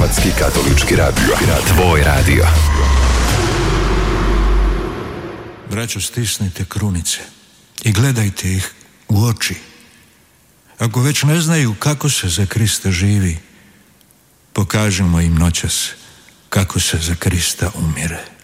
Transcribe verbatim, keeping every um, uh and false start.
Hrvatski katolički radio. Tvoj radio. Braćo, stisnite krunice i gledajte ih u oči. Ako već ne znaju kako se za Krista živi, pokažimo im noćas kako se za Krista umire.